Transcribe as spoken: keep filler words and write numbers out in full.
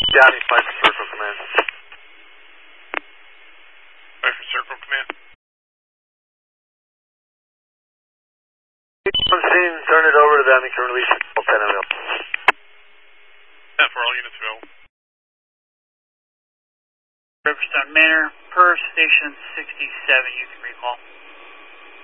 Downey, five for Circle Command. five for Circle Command. On scene, turn it over to them, you can release it all ten M L. ten for all units available. Riverstone Manor, per station sixty-seven, you can recall.